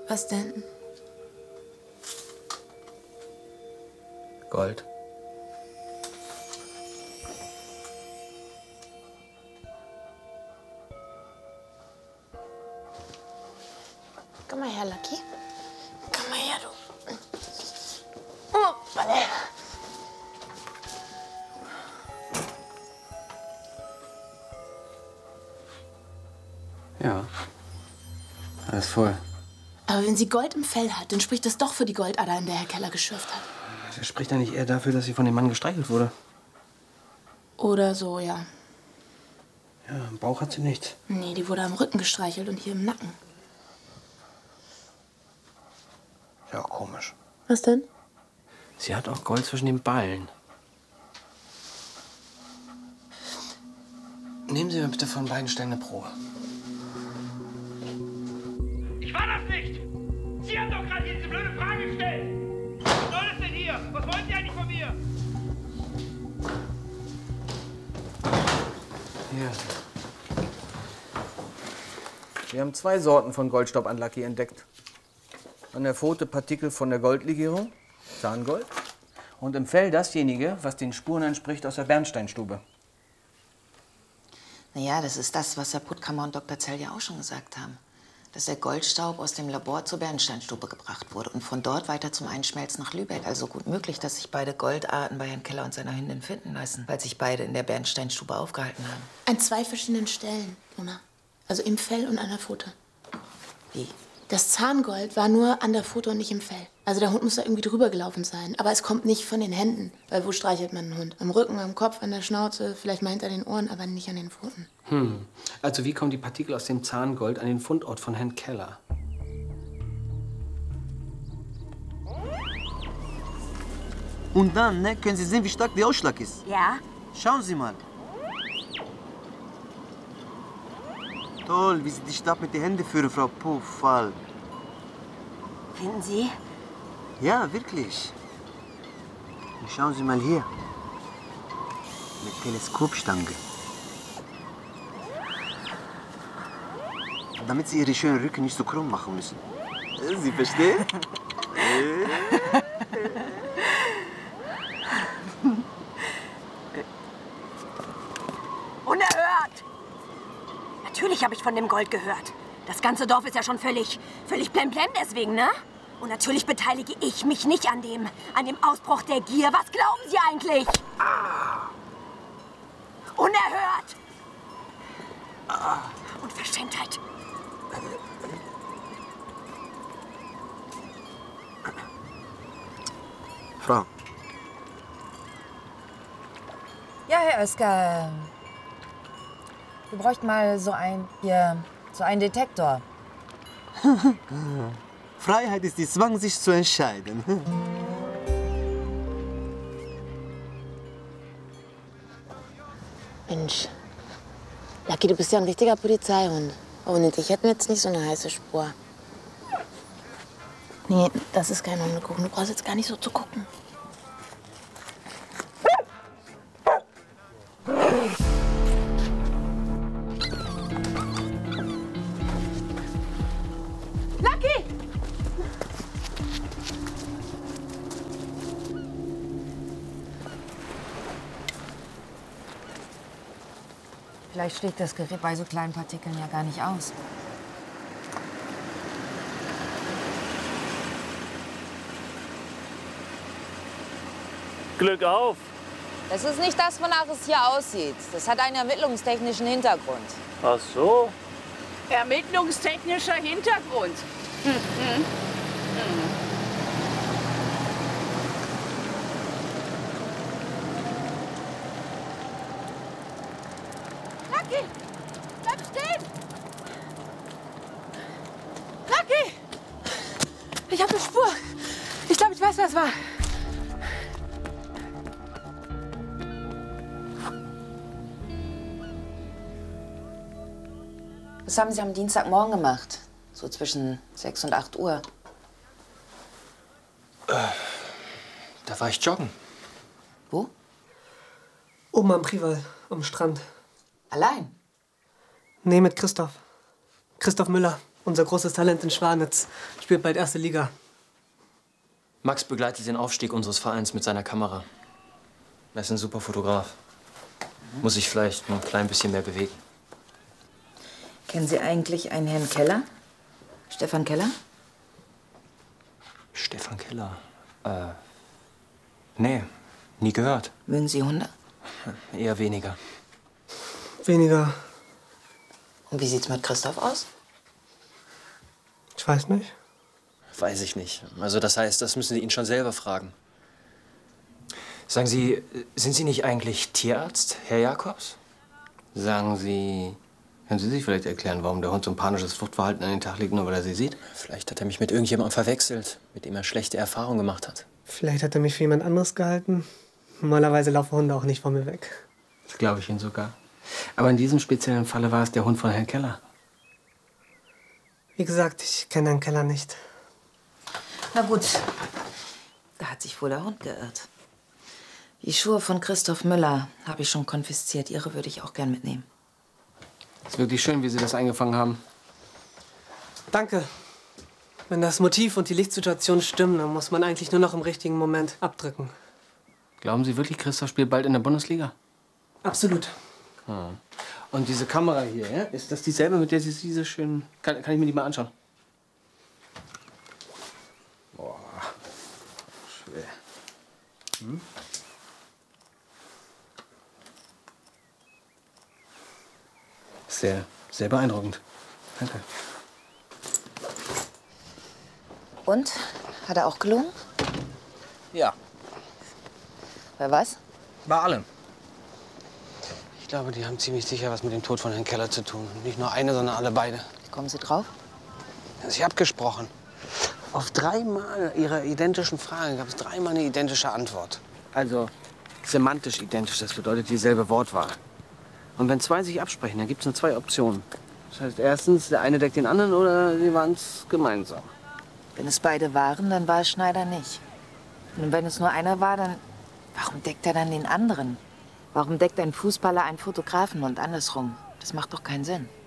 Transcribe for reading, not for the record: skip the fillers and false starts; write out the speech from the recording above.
Was denn? Gold. Komm mal her, Lucky. Komm mal her, du. Oh, Mann. Ja. Alles voll. Aber wenn sie Gold im Fell hat, dann spricht das doch für die Goldader, in der Herr Keller geschürft hat. Das spricht ja nicht eher dafür, dass sie von dem Mann gestreichelt wurde. Oder so, ja. Ja, im Bauch hat sie nichts. Nee, die wurde am Rücken gestreichelt und hier im Nacken. Ja, komisch. Was denn? Sie hat auch Gold zwischen den Ballen. Nehmen Sie mir bitte von beiden Stellen eine Probe. Ich war das nicht! Sie haben doch gerade diese blöde Frage gestellt! Was soll das denn hier? Was wollen Sie eigentlich von mir? Hier. Wir haben 2 Sorten von Goldstaub an Lucky entdeckt. An der Pfote Partikel von der Goldlegierung, Zahngold. Und im Fell dasjenige, was den Spuren entspricht aus der Bernsteinstube. Naja, das ist das, was Herr Puttkammer und Dr. Zell ja auch schon gesagt haben. Dass der Goldstaub aus dem Labor zur Bernsteinstube gebracht wurde und von dort weiter zum Einschmelzen nach Lübeck. Also gut möglich, dass sich beide Goldarten bei Herrn Keller und seiner Hündin finden lassen, weil sich beide in der Bernsteinstube aufgehalten haben. An 2 verschiedenen Stellen, Mona. Also im Fell und an der Pfote. Wie? Das Zahngold war nur an der Pfote und nicht im Fell. Also der Hund muss da irgendwie drüber gelaufen sein. Aber es kommt nicht von den Händen. Weil wo streichelt man einen Hund? Am Rücken, am Kopf, an der Schnauze, vielleicht mal hinter den Ohren, aber nicht an den Pfoten. Also wie kommen die Partikel aus dem Zahngold an den Fundort von Herrn Keller? Und dann, ne, können Sie sehen, wie stark der Ausschlag ist. Ja? Schauen Sie mal. Toll, wie Sie die Stab mit den Händen führen, Frau Puffal. Finden Sie? Ja, wirklich. Und schauen Sie mal hier. Mit Teleskopstange. Damit Sie Ihre schönen Rücken nicht so krumm machen müssen. Sie verstehen? Unerhört! Natürlich habe ich von dem Gold gehört. Das ganze Dorf ist ja schon völlig blemblem deswegen, ne? Und natürlich beteilige ich mich nicht an dem Ausbruch der Gier. Was glauben Sie eigentlich? Unerhört! Unverschämtheit. Frau, Ja, Herr Oeskar, wir bräuchten mal so einen Detektor. Freiheit ist die Zwang, sich zu entscheiden. Mensch, Lucky, du bist ja ein richtiger Polizeihund. Ohne dich hätten wir jetzt nicht so eine heiße Spur. Nee, das ist kein Hundekuchen. Du brauchst jetzt gar nicht so zu gucken. Lucky! Vielleicht schlägt das Gerät bei so kleinen Partikeln ja gar nicht aus. Glück auf! Das ist nicht das, wonach es hier aussieht. Das hat einen ermittlungstechnischen Hintergrund. Ach so? Ermittlungstechnischer Hintergrund. Lucky! Bleib stehen! Lucky! Ich habe eine Spur. Ich glaube, ich weiß, wer es war. Was haben Sie am Dienstagmorgen gemacht? So zwischen 6 und 8 Uhr. Da war ich joggen. Wo? Oben am Prival, am Strand. Allein? Nee, mit Christoph. Christoph Müller. Unser großes Talent in Schwanitz spielt bald erste Liga. Max begleitet den Aufstieg unseres Vereins mit seiner Kamera. Er ist ein super Fotograf. Muss sich vielleicht nur ein klein bisschen mehr bewegen. Kennen Sie eigentlich einen Herrn Keller? Stefan Keller? Stefan Keller? Nee, nie gehört. Mögen Sie Hunde? Eher weniger. Weniger. Und wie sieht's mit Christoph aus? Ich weiß nicht. Weiß ich nicht. Also das heißt, das müssen Sie ihn schon selber fragen. Sagen Sie, sind Sie nicht eigentlich Tierarzt, Herr Jakobs? Sagen Sie, können Sie sich vielleicht erklären, warum der Hund so ein panisches Fluchtverhalten an den Tag legt, nur weil er Sie sieht? Vielleicht hat er mich mit irgendjemandem verwechselt, mit dem er schlechte Erfahrungen gemacht hat. Vielleicht hat er mich für jemand anderes gehalten. Normalerweise laufen Hunde auch nicht von mir weg. Das glaube ich Ihnen sogar. Aber in diesem speziellen Falle war es der Hund von Herrn Keller. Wie gesagt, ich kenne Herrn Keller nicht. Na gut, da hat sich wohl der Hund geirrt. Die Schuhe von Christoph Müller habe ich schon konfisziert. Ihre würde ich auch gern mitnehmen. Ist wirklich schön, wie Sie das eingefangen haben. Danke. Wenn das Motiv und die Lichtsituation stimmen, dann muss man eigentlich nur noch im richtigen Moment abdrücken. Glauben Sie wirklich, Christoph spielt bald in der Bundesliga? Absolut. Hm. Und diese Kamera hier, ja? Ist das dieselbe, mit der Sie diese schön... Kann ich mir die mal anschauen? Boah, schwer. Hm? Sehr beeindruckend. Danke. Und? Hat er auch gelogen? Ja, Bei was? bei allem. Ich glaube, die haben ziemlich sicher was mit dem Tod von Herrn Keller zu tun. Nicht nur eine, sondern alle beide. Wie kommen Sie drauf? Das ist abgesprochen. Auf 3-mal Ihrer identischen Fragen gab es 3-mal eine identische Antwort. Also semantisch identisch, das bedeutet dieselbe Wortwahl. Und wenn 2 sich absprechen, dann gibt es nur 2 Optionen. Das heißt, erstens, der eine deckt den anderen oder sie waren es gemeinsam. Wenn es beide waren, dann war es Schneider nicht. Und wenn es nur einer war, dann... Warum deckt er dann den anderen? Warum deckt ein Fußballer einen Fotografen und andersrum? Das macht doch keinen Sinn.